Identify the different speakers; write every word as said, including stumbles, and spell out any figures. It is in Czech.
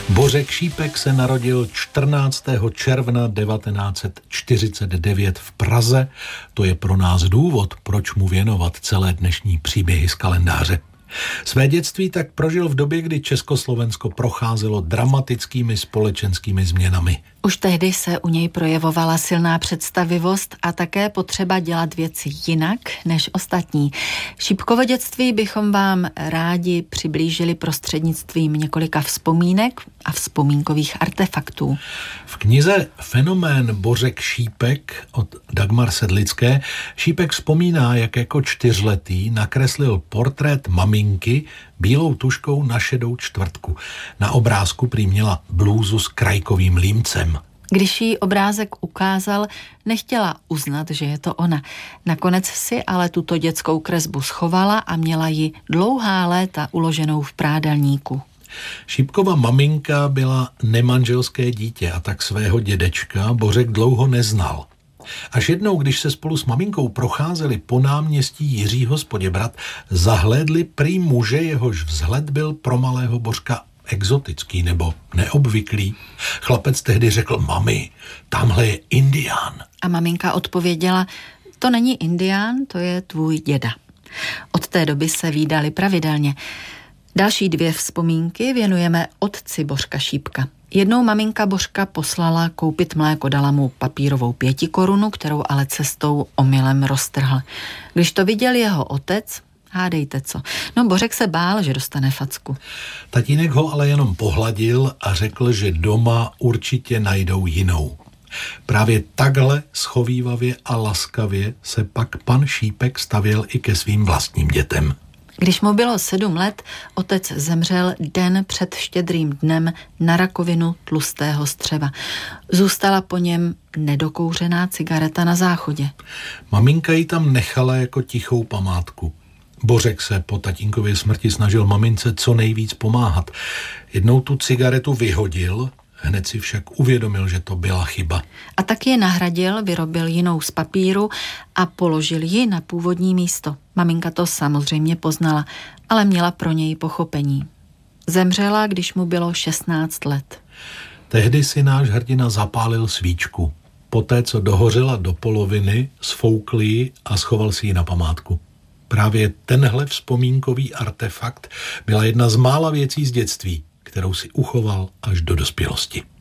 Speaker 1: Bořek Šípek se narodil čtrnáctého června devatenáct set čtyřicet devět v Praze. To je pro nás důvod, proč mu věnovat celé dnešní příběhy z kalendáře. Své dětství tak prožil v době, kdy Československo procházelo dramatickými společenskými změnami.
Speaker 2: Už tehdy se u něj projevovala silná představivost a také potřeba dělat věci jinak než ostatní. Šípkovo dětství bychom vám rádi přiblížili prostřednictvím několika vzpomínek a vzpomínkových artefaktů.
Speaker 1: V knize Fenomén Bořek Šípek od Dagmar Sedlické Šípek vzpomíná, jak jako čtyřletý nakreslil portrét maminky bílou tuškou na šedou čtvrtku. Na obrázku prý měla blůzu s krajkovým límcem.
Speaker 2: Když jí obrázek ukázal, nechtěla uznat, že je to ona. Nakonec si ale tuto dětskou kresbu schovala a měla ji dlouhá léta uloženou v prádelníku.
Speaker 1: Šípkova maminka byla nemanželské dítě a tak svého dědečka Bořek dlouho neznal. Až jednou, když se spolu s maminkou procházeli po náměstí Jiřího z Poděbrad, zahlédli prý muže, jehož vzhled byl pro malého Bořka exotický nebo neobvyklý. Chlapec tehdy řekl: mami, tamhle je Indián.
Speaker 2: A maminka odpověděla: to není Indián, to je tvůj děda. Od té doby se vídali pravidelně. Další dvě vzpomínky věnujeme otci Bořka Šípka. Jednou maminka Bořka poslala koupit mléko, dala mu papírovou pětikorunu, kterou ale cestou omylem roztrhl. Když to viděl jeho otec, hádejte co. No, Bořek se bál, že dostane facku.
Speaker 1: Tatínek ho ale jenom pohladil a řekl, že doma určitě najdou jinou. Právě takhle schovívavě a laskavě se pak pan Šípek stavěl i ke svým vlastním dětem.
Speaker 2: Když mu bylo sedm let, otec zemřel den před Štědrým dnem na rakovinu tlustého střeva. Zůstala po něm nedokouřená cigareta na záchodě.
Speaker 1: Maminka ji tam nechala jako tichou památku. Bořek se po tatínkově smrti snažil mamince co nejvíc pomáhat. Jednou tu cigaretu vyhodil, hned si však uvědomil, že to byla chyba.
Speaker 2: A tak ji nahradil, vyrobil jinou z papíru a položil ji na původní místo. Maminka to samozřejmě poznala, ale měla pro něj pochopení. Zemřela, když mu bylo šestnáct let.
Speaker 1: Tehdy si náš hrdina zapálil svíčku. Poté, co dohořela do poloviny, sfoukl ji a schoval si ji na památku. Právě tenhle vzpomínkový artefakt byla jedna z mála věcí z dětství, kterou si uchoval až do dospělosti.